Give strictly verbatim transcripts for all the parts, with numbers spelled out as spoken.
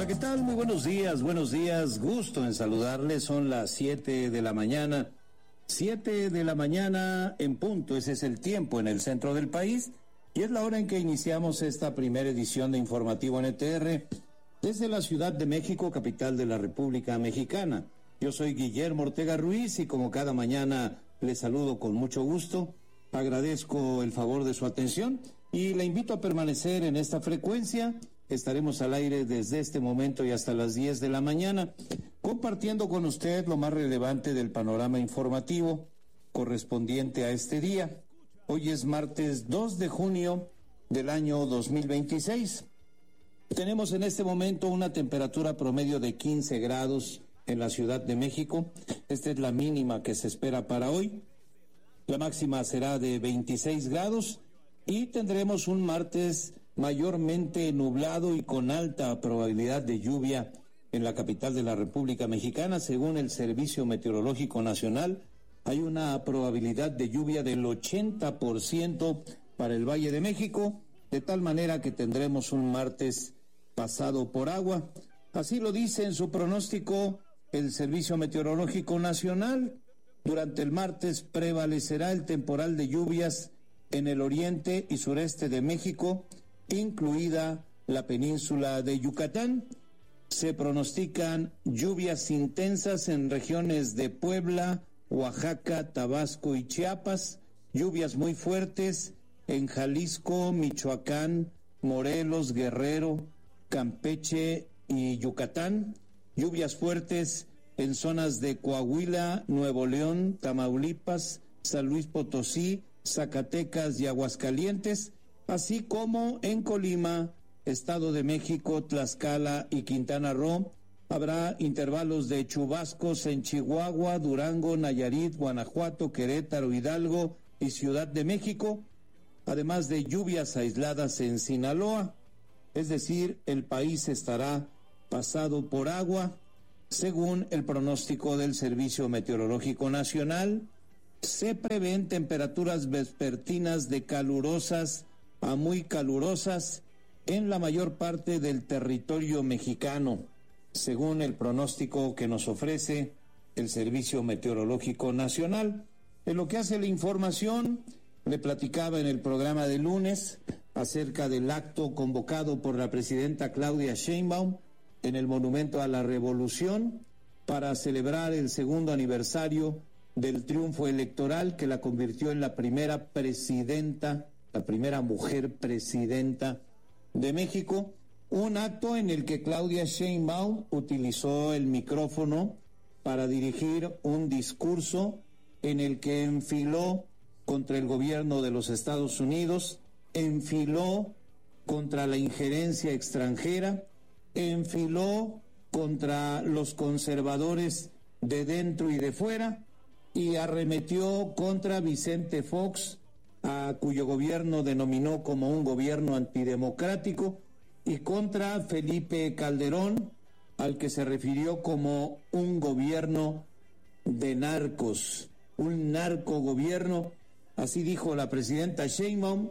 ¿qué tal? Muy buenos días, buenos días, gusto en saludarles, son las siete de la mañana, siete de la mañana en punto, ese es el tiempo en el centro del país, y es la hora en que iniciamos esta primera edición de Informativo N T R, desde la Ciudad de México, capital de la República Mexicana. Yo soy Guillermo Ortega Ruiz y como cada mañana les saludo con mucho gusto, agradezco el favor de su atención y le invito a permanecer en esta frecuencia. Estaremos al aire desde este momento y hasta las diez de la mañana, compartiendo con usted lo más relevante del panorama informativo correspondiente a este día. Hoy es martes dos de junio del año dos mil veintiséis. Tenemos en este momento una temperatura promedio de quince grados en la Ciudad de México. Esta es la mínima que se espera para hoy. La máxima será de veintiséis grados y tendremos un martes mayormente nublado y con alta probabilidad de lluvia en la capital de la República Mexicana. Según el Servicio Meteorológico Nacional, hay una probabilidad de lluvia del ochenta por ciento para el Valle de México, de tal manera que tendremos un martes pasado por agua. Así lo dice en su pronóstico el Servicio Meteorológico Nacional. Durante el martes prevalecerá el temporal de lluvias en el oriente y sureste de México, incluida la península de Yucatán. Se pronostican lluvias intensas en regiones de Puebla, Oaxaca, Tabasco y Chiapas, lluvias muy fuertes en Jalisco, Michoacán, Morelos, Guerrero, Campeche y Yucatán, lluvias fuertes en zonas de Coahuila, Nuevo León, Tamaulipas, San Luis Potosí, Zacatecas y Aguascalientes, así como en Colima, Estado de México, Tlaxcala y Quintana Roo. Habrá intervalos de chubascos en Chihuahua, Durango, Nayarit, Guanajuato, Querétaro, Hidalgo y Ciudad de México, además de lluvias aisladas en Sinaloa. Es decir, el país estará pasado por agua, según el pronóstico del Servicio Meteorológico Nacional. Se prevén temperaturas vespertinas de calurosas a muy calurosas en la mayor parte del territorio mexicano, según el pronóstico que nos ofrece el Servicio Meteorológico Nacional. En lo que hace la información, le platicaba en el programa de lunes acerca del acto convocado por la presidenta Claudia Sheinbaum en el Monumento a la Revolución para celebrar el segundo aniversario del triunfo electoral que la convirtió en la primera presidenta, la primera mujer presidenta de México. Un acto en el que Claudia Sheinbaum utilizó el micrófono para dirigir un discurso en el que enfiló contra el gobierno de los Estados Unidos, enfiló contra la injerencia extranjera, enfiló contra los conservadores de dentro y de fuera y arremetió contra Vicente Fox, a cuyo gobierno denominó como un gobierno antidemocrático, y contra Felipe Calderón, al que se refirió como un gobierno de narcos, un narcogobierno. Así dijo la presidenta Sheinbaum,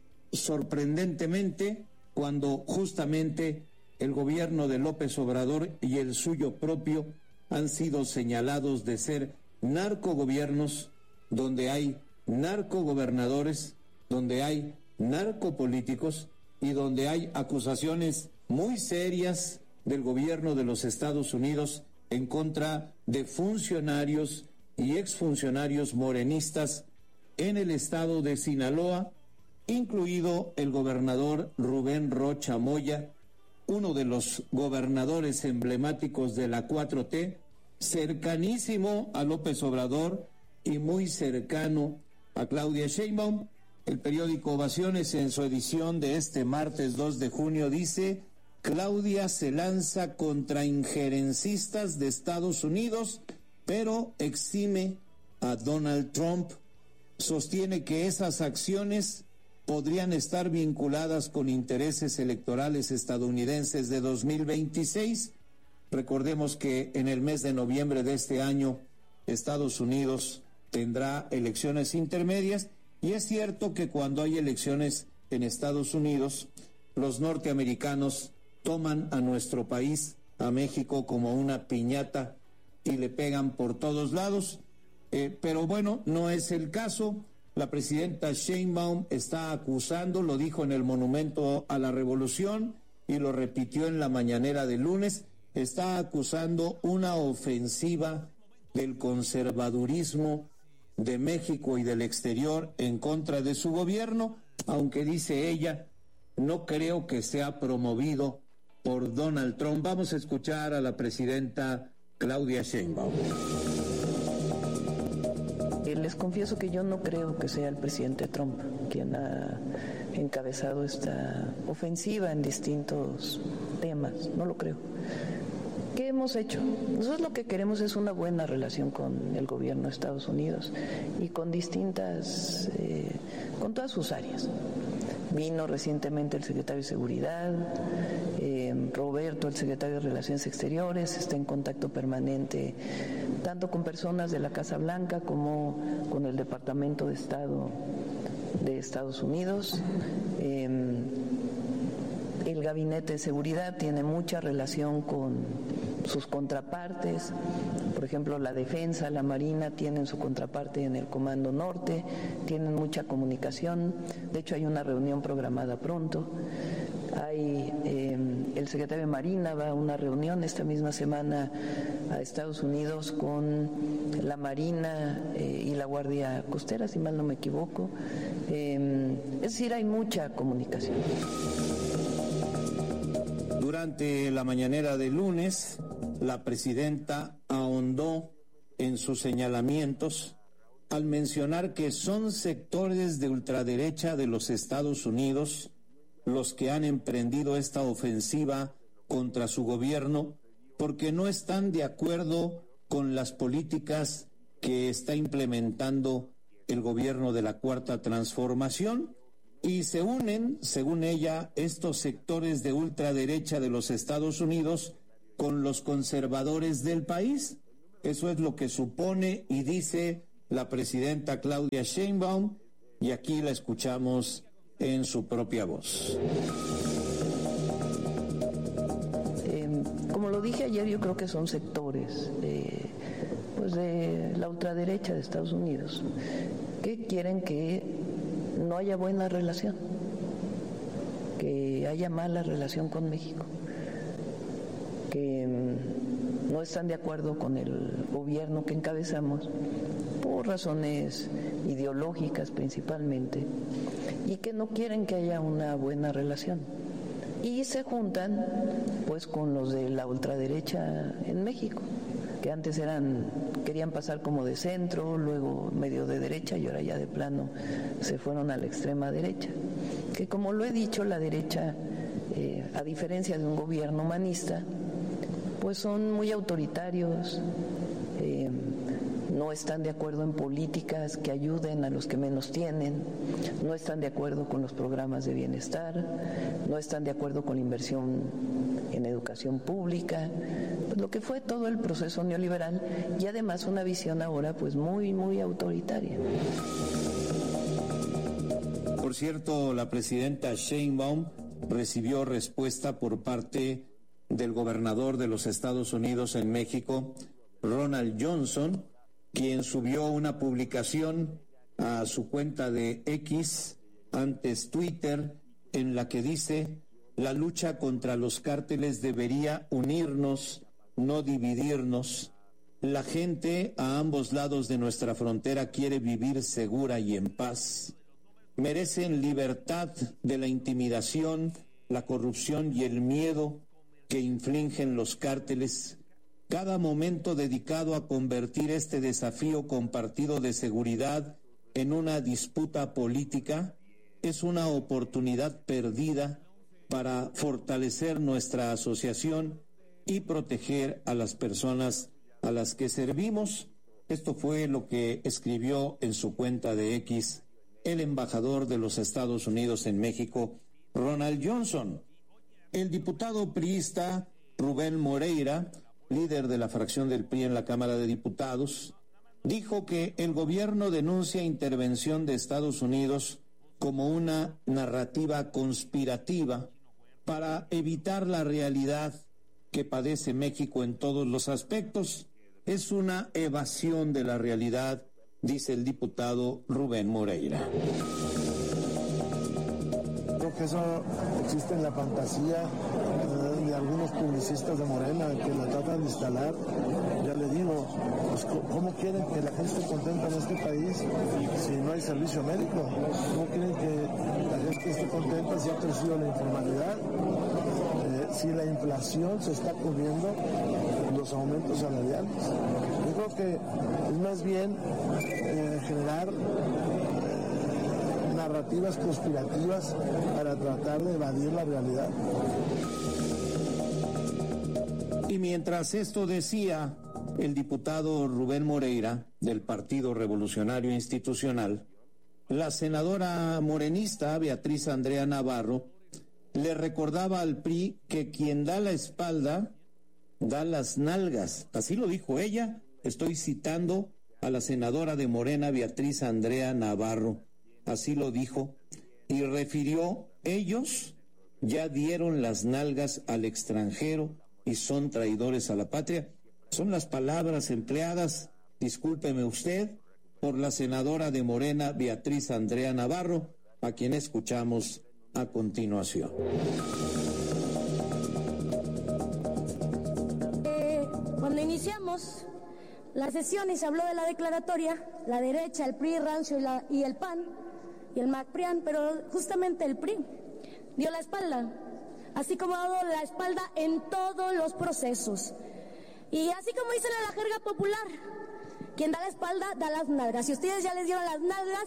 sorprendentemente, cuando justamente el gobierno de López Obrador y el suyo propio han sido señalados de ser narcogobiernos, donde hay narcogobernadores, donde hay narcopolíticos y donde hay acusaciones muy serias del gobierno de los Estados Unidos en contra de funcionarios y exfuncionarios morenistas en el estado de Sinaloa, incluido el gobernador Rubén Rocha Moya, uno de los gobernadores emblemáticos de la cuatro T, cercanísimo a López Obrador y muy cercano a Claudia Sheinbaum. El periódico Ovaciones, en su edición de este martes dos de junio, dice: Claudia se lanza contra injerencistas de Estados Unidos, pero exime a Donald Trump. Sostiene que esas acciones podrían estar vinculadas con intereses electorales estadounidenses de dos mil veintiséis. Recordemos que en el mes de noviembre de este año, Estados Unidos tendrá elecciones intermedias, y es cierto que cuando hay elecciones en Estados Unidos, los norteamericanos toman a nuestro país, a México, como una piñata y le pegan por todos lados. Eh, pero bueno, no es el caso. La presidenta Sheinbaum está acusando, lo dijo en el Monumento a la Revolución y lo repitió en la mañanera del lunes, está acusando una ofensiva del conservadurismo de México y del exterior en contra de su gobierno, aunque dice ella, no creo que sea promovido por Donald Trump. Vamos a escuchar a la presidenta Claudia Sheinbaum. Les confieso que yo no creo que sea el presidente Trump quien ha encabezado esta ofensiva en distintos temas, no lo creo. ¿Qué hemos hecho? Nosotros lo que queremos es una buena relación con el gobierno de Estados Unidos y con distintas, eh, con todas sus áreas. Vino recientemente el secretario de Seguridad, eh, Roberto, el secretario de Relaciones Exteriores, está en contacto permanente tanto con personas de la Casa Blanca como con el Departamento de Estado de Estados Unidos. Eh, el Gabinete de Seguridad tiene mucha relación con sus contrapartes, por ejemplo la Defensa, la Marina tienen su contraparte en el Comando Norte, tienen mucha comunicación, de hecho hay una reunión programada pronto. Hay eh, el secretario de Marina va a una reunión esta misma semana a Estados Unidos con la Marina eh, y la Guardia Costera, si mal no me equivoco. Eh, es decir, hay mucha comunicación. Durante la mañanera del lunes, la presidenta ahondó en sus señalamientos al mencionar que son sectores de ultraderecha de los Estados Unidos los que han emprendido esta ofensiva contra su gobierno porque no están de acuerdo con las políticas que está implementando el gobierno de la Cuarta Transformación y se unen, según ella, estos sectores de ultraderecha de los Estados Unidos con los conservadores del país. Eso es lo que supone y dice la presidenta Claudia Sheinbaum y aquí la escuchamos en su propia voz. Eh, como lo dije ayer, yo creo que son sectores de, pues de la ultraderecha de Estados Unidos que quieren que no haya buena relación, que haya mala relación con México, que no están de acuerdo con el gobierno que encabezamos por razones ideológicas principalmente y que no quieren que haya una buena relación y se juntan pues con los de la ultraderecha en México, que antes eran querían pasar como de centro, luego medio de derecha y ahora ya de plano se fueron a la extrema derecha, que como lo he dicho, la derecha eh, a diferencia de un gobierno humanista pues son muy autoritarios, eh, no están de acuerdo en políticas que ayuden a los que menos tienen, no están de acuerdo con los programas de bienestar, no están de acuerdo con la inversión en educación pública, pues lo que fue todo el proceso neoliberal y además una visión ahora pues muy, muy autoritaria. Por cierto, la presidenta Sheinbaum recibió respuesta por parte del gobernador de los Estados Unidos en México, Ronald Johnson, quien subió una publicación a su cuenta de X, antes Twitter, en la que dice: la lucha contra los cárteles debería unirnos, no dividirnos. La gente a ambos lados de nuestra frontera quiere vivir segura y en paz. Merecen libertad de la intimidación, la corrupción y el miedo que infligen los cárteles. Cada momento dedicado a convertir este desafío compartido de seguridad en una disputa política es una oportunidad perdida para fortalecer nuestra asociación y proteger a las personas a las que servimos. Esto fue lo que escribió en su cuenta de X el embajador de los Estados Unidos en México, Ronald Johnson. El diputado priista Rubén Moreira, líder de la fracción del P R I en la Cámara de Diputados, dijo que el gobierno denuncia intervención de Estados Unidos como una narrativa conspirativa para evitar la realidad que padece México en todos los aspectos. Es una evasión de la realidad, dice el diputado Rubén Moreira. Creo que eso existe en la fantasía eh, de algunos publicistas de Morena que la tratan de instalar. Ya le digo, pues, ¿cómo quieren que la gente esté contenta en este país si no hay servicio médico? ¿Cómo quieren que la gente esté contenta si ha crecido la informalidad? Eh, si la inflación se está cubriendo los aumentos salariales. Yo creo que es más bien eh, generar eh, narrativas conspirativas para tratar de evadir la realidad. Y mientras esto decía el diputado Rubén Moreira, del Partido Revolucionario Institucional, la senadora morenista Beatriz Andrea Navarro le recordaba al P R I que quien da la espalda da las nalgas. Así lo dijo ella. Estoy citando a la senadora de Morena, Beatriz Andrea Navarro. Así lo dijo. Y refirió, ellos ya dieron las nalgas al extranjero y son traidores a la patria. Son las palabras empleadas, discúlpeme usted, por la senadora de Morena, Beatriz Andrea Navarro, a quien escuchamos a continuación. Eh, cuando iniciamos la sesión y se habló de la declaratoria, la derecha, el P R I, Rancio y, la, y el P A N y el MACPRIAN, pero justamente el P R I dio la espalda, así como ha dado la espalda en todos los procesos. Y así como dicen en la jerga popular, quien da la espalda da las nalgas. Y ustedes ya les dieron las nalgas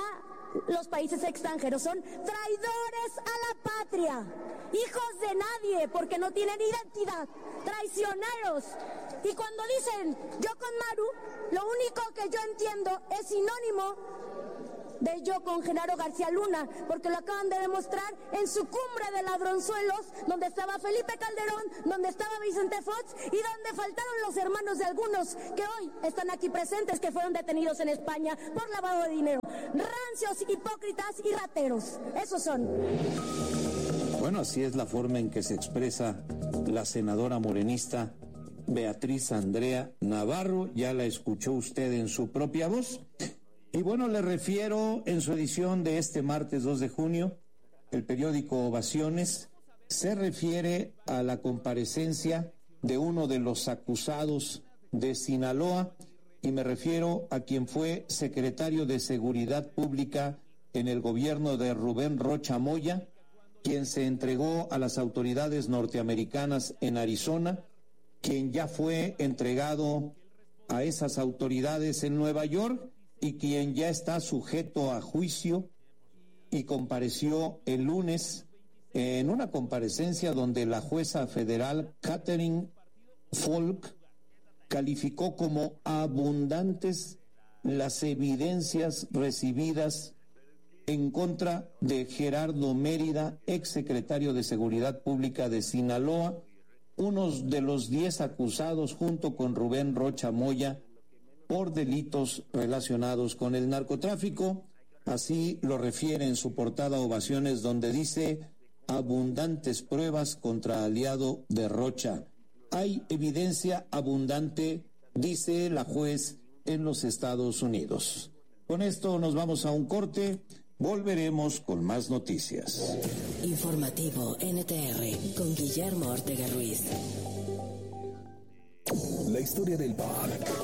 a los países extranjeros. Son traidores a la patria, hijos de nadie, porque no tienen identidad, traicioneros. Y cuando dicen yo con Maru, lo único que yo entiendo es sinónimo de yo con Genaro García Luna, porque lo acaban de demostrar en su cumbre de ladronzuelos, donde estaba Felipe Calderón, donde estaba Vicente Fox y donde faltaron los hermanos de algunos que hoy están aquí presentes, que fueron detenidos en España por lavado de dinero. Rancios, hipócritas y rateros, esos son. Bueno, así es la forma en que se expresa la senadora morenista Beatriz Andrea Navarro. Ya la escuchó usted en su propia voz. Y bueno, le refiero en su edición de este martes dos de junio, el periódico Ovaciones se refiere a la comparecencia de uno de los acusados de Sinaloa, y me refiero a quien fue secretario de Seguridad Pública en el gobierno de Rubén Rocha Moya, quien se entregó a las autoridades norteamericanas en Arizona, quien ya fue entregado a esas autoridades en Nueva York, y quien ya está sujeto a juicio y compareció el lunes en una comparecencia donde la jueza federal Catherine Falk calificó como abundantes las evidencias recibidas en contra de Gerardo Mérida, exsecretario de Seguridad Pública de Sinaloa, uno de los diez acusados junto con Rubén Rocha Moya por delitos relacionados con el narcotráfico. Así lo refiere en su portada Ovaciones, donde dice abundantes pruebas contra aliado de Rocha. Hay evidencia abundante, dice la juez en los Estados Unidos. Con esto nos vamos a un corte, volveremos con más noticias. Informativo N T R con Guillermo Ortega Ruiz. La historia del pop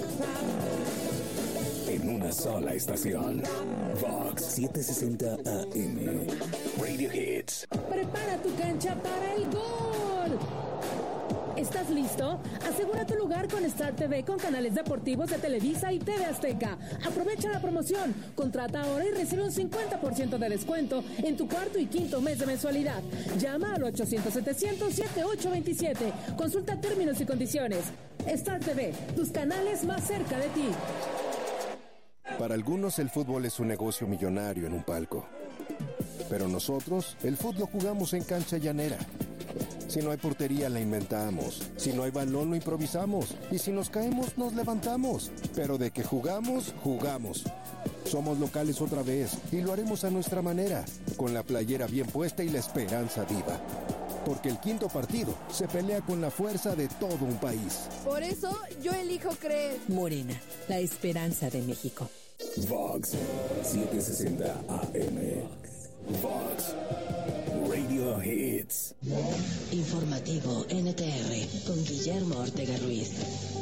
en una sola estación. Vox setecientos sesenta A M. Radio Hits. Prepara tu cancha para el gol. ¿Estás listo? Asegura tu lugar con Star T V con canales deportivos de Televisa y T V Azteca. Aprovecha la promoción. Contrata ahora y recibe un cincuenta por ciento de descuento en tu cuarto y quinto mes de mensualidad. Llama al ochocientos setecientos setenta y ocho veintisiete. Consulta términos y condiciones. Star T V, tus canales más cerca de ti. Para algunos el fútbol es un negocio millonario en un palco. Pero nosotros, el fútbol lo jugamos en cancha llanera. Si no hay portería, la inventamos. Si no hay balón, lo improvisamos. Y si nos caemos, nos levantamos. Pero de que jugamos, jugamos. Somos locales otra vez y lo haremos a nuestra manera, con la playera bien puesta y la esperanza viva. porque el quinto partido se pelea con la fuerza de todo un país. Por eso yo elijo creer. Morena, la esperanza de México. Vox setecientos sesenta A M. Vox Radio Hits. Informativo N T R con Guillermo Ortega Ruiz.